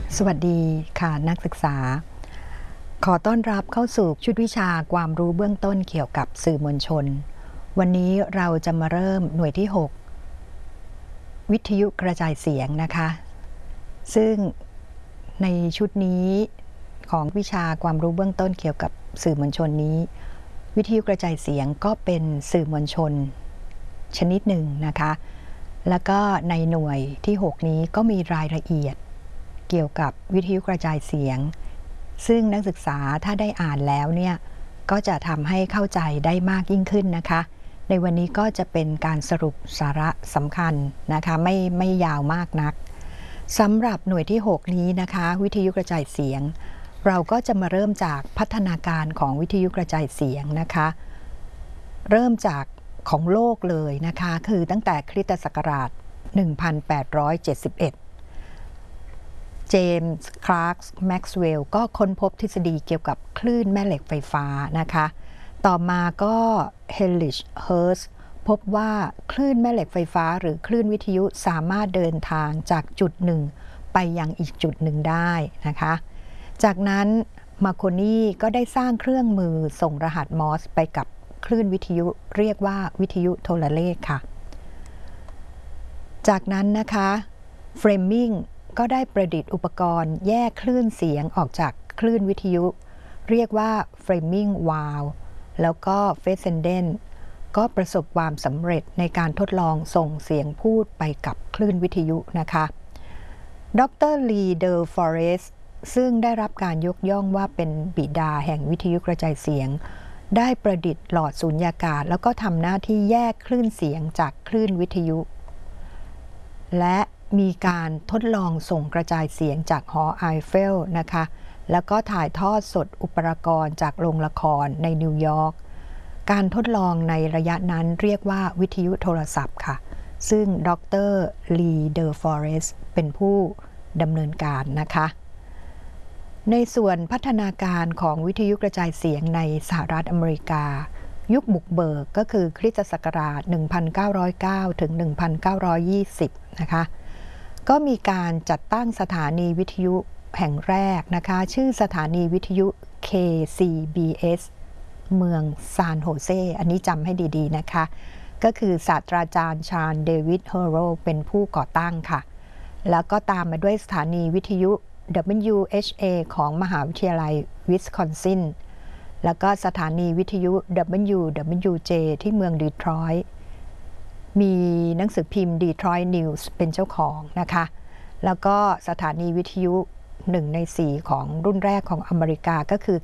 สวัสดีค่ะนักศึกษาขอต้อนรับเข้าสู่ชุดวิชาความรู้เบื้องต้นเกี่ยวกับสื่อมวลชนวันนี้เราจะมาเริ่มหน่วยที่6วิทยุกระจายเสียงนะคะซึ่งในชุดนี้ของวิชาความรู้เบื้องต้นเกี่ยวกับสื่อมวลชนนี้วิทยุกระจายเสียงก็เป็นสื่อมวลชนชนิดหนึ่งนะคะแล้วก็ในหน่วยที่6นี้ก็มีรายละเอียดเกี่ยวกับวิทยุกระจายเสียงซึ่งนักศึกษาถ้าได้อ่านแล้วเนี่ยก็จะทำให้เข้าใจได้มากยิ่งขึ้นนะคะในวันนี้ก็จะเป็นการสรุปสาระสำคัญนะคะไม่ยาวมากนักสำหรับหน่วยที่6นี้นะคะวิทยุกระจายเสียงเราก็จะมาเริ่มจากพัฒนาการของวิทยุกระจายเสียงนะคะเริ่มจากของโลกเลยนะคะคือตั้งแต่คริสตศักราช 1871 เจมส์ คลาร์ก แม็กซ์เวลล์ก็ค้นพบทฤษฎีเกี่ยวกับคลื่นแม่เหล็กไฟฟ้านะคะต่อมาก็เฮนริช เฮิร์สพบว่าคลื่นแม่เหล็กไฟฟ้าหรือคลื่นวิทยุสามารถเดินทางจากจุดหนึ่งไปยังอีกจุดหนึ่งได้นะคะจากนั้นมาโคนี่ก็ได้สร้างเครื่องมือส่งรหัสมอร์สไปกับคลื่นวิทยุเรียกว่าวิทยุโทรเลขค่ะจากนั้นนะคะเฟรมิงก็ได้ประดิษฐ์อุปกรณ์แยกคลื่นเสียงออกจากคลื่นวิทยุเรียกว่าเฟรมิงวาลว์แล้วก็เฟสเซนเดนก็ประสบความสำเร็จในการทดลองส่งเสียงพูดไปกับคลื่นวิทยุนะคะดร.ลีเดอร์ฟอเรสต์ซึ่งได้รับการยกย่องว่าเป็นบิดาแห่งวิทยุกระจายเสียงได้ประดิษฐ์หลอดสูญญากาศแล้วก็ทำหน้าที่แยกคลื่นเสียงจากคลื่นวิทยุและมีการทดลองส่งกระจายเสียงจากหอไอเฟลนะคะแล้วก็ถ่ายทอดสดอุปกรณ์จากโรงละครในนิวยอร์กการทดลองในระยะนั้นเรียกว่าวิทยุโทรศัพท์ค่ะซึ่งดร.ลีเดอร์ฟอเรสต์เป็นผู้ดำเนินการนะคะในส่วนพัฒนาการของวิทยุกระจายเสียงในสหรัฐอเมริกายุคบุกเบิกก็คือคริสตศักราช 1909 ถึง 1920 นะคะก็มีการจัดตั้งสถานีวิทยุแห่งแรกนะคะชื่อสถานีวิทยุ KCBS เมืองซานโฮเซอันนี้จำให้ดีๆนะคะก็คือศาสตราจารย์ชาญเดวิดเฮอโรเป็นผู้ก่อตั้งค่ะแล้วก็ตามมาด้วยสถานีวิทยุ WHA ของมหาวิทยาลัยวิสคอนซินแล้วก็สถานีวิทยุ WWJ ที่เมืองดีทรอยต์มีหนังสือพิมพ์ Detroit News เป็นเจ้าของนะคะแล้วก็สถานีวิทยุ1 ใน 4ของรุ่นแรกของอเมริกาก็คือ